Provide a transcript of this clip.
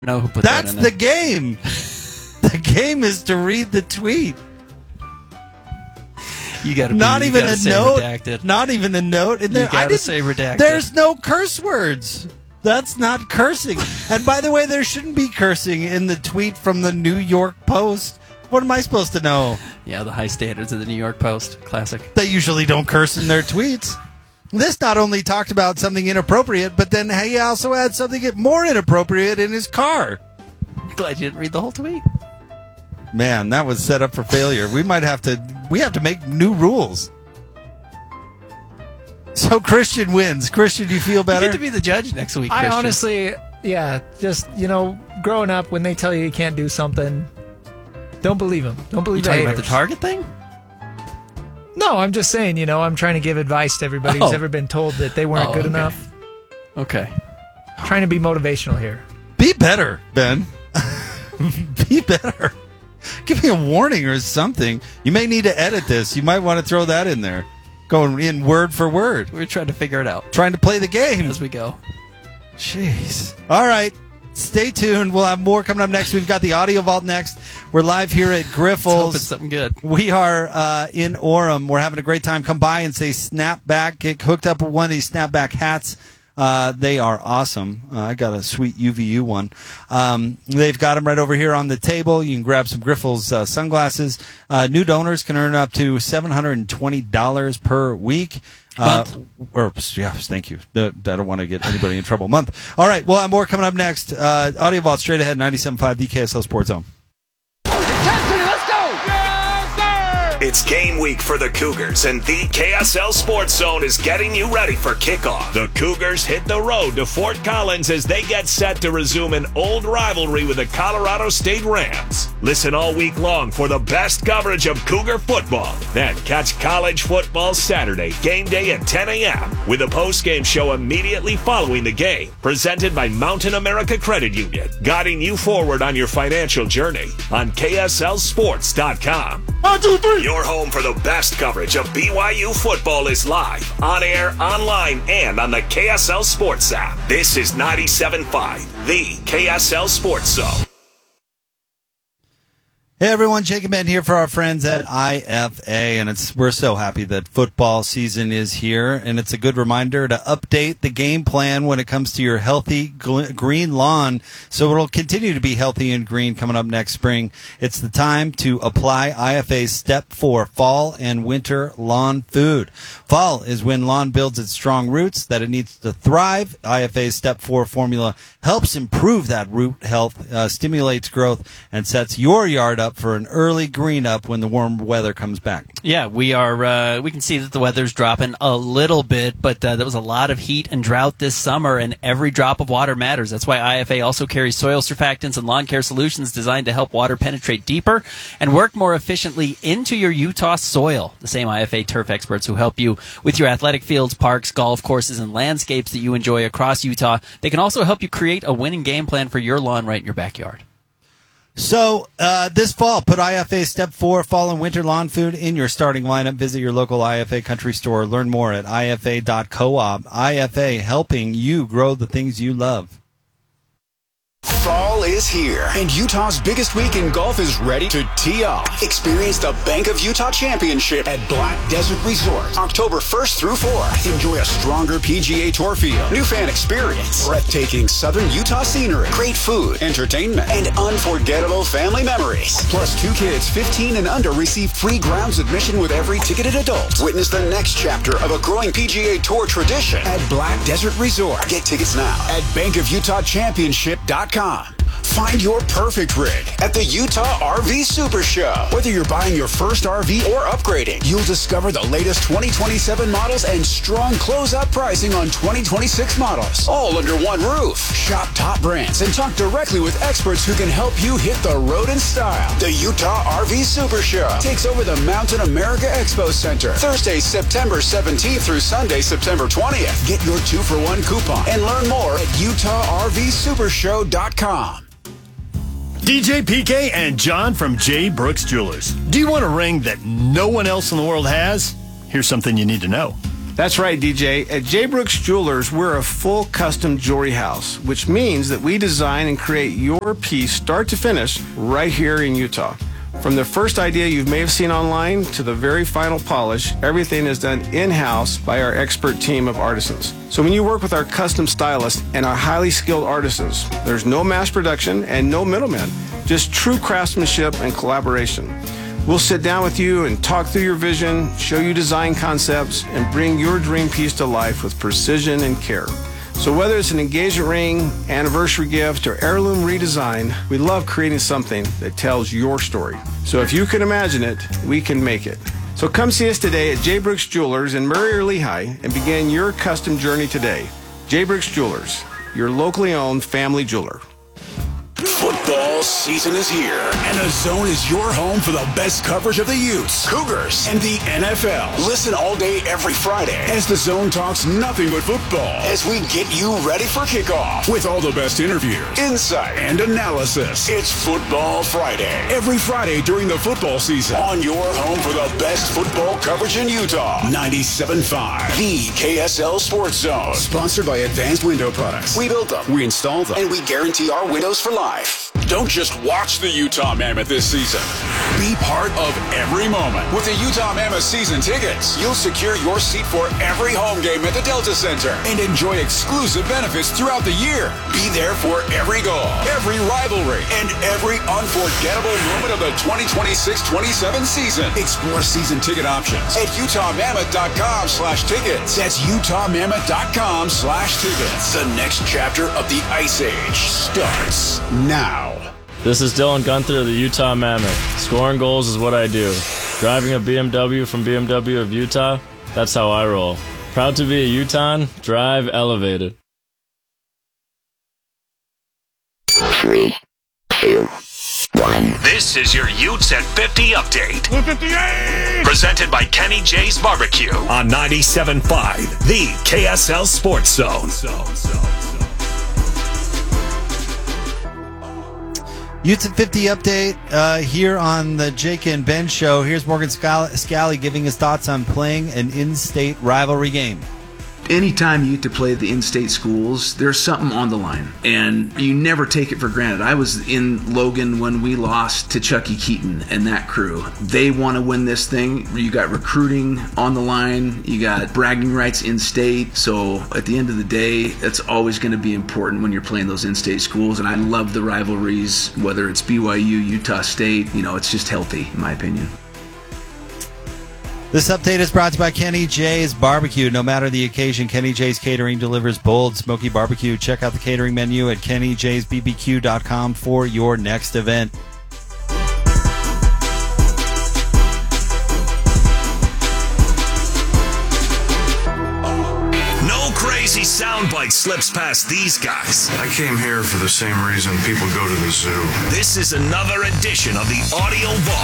know who put That's that in the game. The game is to read the tweet. You got to not even a note. Redacted. Not even a note in there. You got to say redacted. There's no curse words. That's not cursing. And by the way, there shouldn't be cursing in the tweet from the New York Post. What am I supposed to know? Yeah, the high standards of the New York Post. Classic. They usually don't curse in their tweets. This not only talked about something inappropriate, but then he also had something more inappropriate in his car. Glad you didn't read the whole tweet. Man, that was set up for failure. We have to make new rules. So Christian wins. Christian, you feel better? You get to be the judge next week, Christian. I honestly, just, growing up, when they tell you can't do something, don't believe them. Don't believe you the talking haters. about the Target thing? No, I'm just saying, I'm trying to give advice to everybody who's ever been told that they weren't good enough. Okay. Trying to be motivational here. Be better, Ben. Be better. Give me a warning or something. You may need to edit this. You might want to throw that in there. Going in word for word. We're trying to figure it out. Trying to play the game. As we go. Jeez. All right. Stay tuned. We'll have more coming up next. We've got the Audio Vault next. We're live here at Griffles. Let's hope it's something good. We are in Orem. We're having a great time. Come by and say Snapback. Get hooked up with one of these Snapback hats. They are awesome. I got a sweet UVU one. They've got them right over here on the table. You can grab some Griffles sunglasses. New donors can earn up to $720 per week. Thank you. I don't want to get anybody in trouble. Month. All right. Well, I have more coming up next. Audio Vault straight ahead, 97.5 DKSL Sports Zone. It's game week for the Cougars, and the KSL Sports Zone is getting you ready for kickoff. The Cougars hit the road to Fort Collins as they get set to resume an old rivalry with the Colorado State Rams. Listen all week long for the best coverage of Cougar football. Then catch college football Saturday, game day at 10 a.m. with a post-game show immediately following the game. Presented by Mountain America Credit Union, guiding you forward on your financial journey on KSLSports.com. 1, 2, 3. Your home for the best coverage of BYU football is live, on air, online, and on the KSL Sports app. This is 97.5, the KSL Sports Zone. Hey everyone, Jacob Ben here for our friends at IFA, and we're so happy that football season is here, and it's a good reminder to update the game plan when it comes to your healthy green lawn, so it'll continue to be healthy and green coming up next spring. It's the time to apply IFA's Step 4 Fall and Winter Lawn Food. Fall is when lawn builds its strong roots that it needs to thrive. IFA's Step 4 formula helps improve that root health, stimulates growth, and sets your yard up for an early green up when the warm weather comes back. Yeah, we are. We can see that the weather's dropping a little bit, but there was a lot of heat and drought this summer, and every drop of water matters. That's why IFA also carries soil surfactants and lawn care solutions designed to help water penetrate deeper and work more efficiently into your Utah soil. The same IFA turf experts who help you with your athletic fields, parks, golf courses, and landscapes that you enjoy across Utah. They can also help you create a winning game plan for your lawn right in your backyard. So this fall, put IFA Step 4 Fall and Winter Lawn Food in your starting lineup. Visit your local IFA country store. Learn more at ifa.coop. IFA, helping you grow the things you love. Fall is here, and Utah's biggest week in golf is ready to tee off. Experience the Bank of Utah Championship at Black Desert Resort, October 1st through 4th. Enjoy a stronger PGA Tour field, new fan experience, breathtaking southern Utah scenery, great food, entertainment, and unforgettable family memories. Plus, 2 kids 15 and under receive free grounds admission with every ticketed adult. Witness the next chapter of a growing PGA Tour tradition at Black Desert Resort. Get tickets now at bankofutahchampionship.com. Find your perfect rig at the Utah RV Super Show. Whether you're buying your first RV or upgrading, you'll discover the latest 2027 models and strong close-out pricing on 2026 models, all under one roof. Shop top brands and talk directly with experts who can help you hit the road in style. The Utah RV Super Show takes over the Mountain America Expo Center, Thursday, September 17th through Sunday, September 20th. Get your 2-for-1 coupon and learn more at UtahRVSupershow.com. DJ PK and John from J. Brooks Jewelers. Do you want a ring that no one else in the world has? Here's something you need to know. That's right, DJ. At J. Brooks Jewelers, we're a full custom jewelry house, which means that we design and create your piece start to finish right here in Utah. From the first idea you may have seen online to the very final polish, everything is done in-house by our expert team of artisans. So when you work with our custom stylists and our highly skilled artisans, there's no mass production and no middlemen, just true craftsmanship and collaboration. We'll sit down with you and talk through your vision, show you design concepts, and bring your dream piece to life with precision and care. So whether it's an engagement ring, anniversary gift, or heirloom redesign, we love creating something that tells your story. So if you can imagine it, we can make it. So come see us today at J. Brooks Jewelers in Murray or Lehigh and begin your custom journey today. J. Brooks Jewelers, your locally owned family jeweler. Football season is here, and The Zone is your home for the best coverage of the Utes, Cougars, and the NFL. Listen all day every Friday as The Zone talks nothing but football as we get you ready for kickoff with all the best interviews, insight, and analysis. It's Football Friday, every Friday during the football season on your home for the best football coverage in Utah. 97.5, the KSL Sports Zone. Sponsored by Advanced Window Products. We build them, we install them, and we guarantee our windows for life. Don't just watch the Utah Mammoth this season. Be part of every moment. With the Utah Mammoth season tickets, you'll secure your seat for every home game at the Delta Center and enjoy exclusive benefits throughout the year. Be there for every goal, every rivalry, and every unforgettable moment of the 2026-27 season. Explore season ticket options at UtahMammoth.com/tickets. That's UtahMammoth.com/tickets. The next chapter of the Ice Age starts now. This is Dylan Gunther of the Utah Mammoth. Scoring goals is what I do. Driving a BMW from BMW of Utah, that's how I roll. Proud to be a Utahn, drive elevated. 3, 2, 1. This is your Utes at 50 update. 58! Presented by Kenny J's Barbecue on 97.5, the KSL Sports Zone. Utes at 50 update here on the Jake and Ben show. Here's Morgan Scally giving his thoughts on playing an in-state rivalry game. Anytime you get to play the in-state schools, there's something on the line, and you never take it for granted. I was in Logan when we lost to Chucky Keaton and that crew. They want to win this thing. You got recruiting on the line. You got bragging rights in-state. So at the end of the day, that's always going to be important when you're playing those in-state schools, and I love the rivalries, whether it's BYU, Utah State. It's just healthy, in my opinion. This update is brought to you by Kenny J's Barbecue. No matter the occasion, Kenny J's Catering delivers bold, smoky barbecue. Check out the catering menu at KennyJ'sBBQ.com for your next event. No crazy soundbite slips past these guys. I came here for the same reason people go to the zoo. This is another edition of the Audio Vault.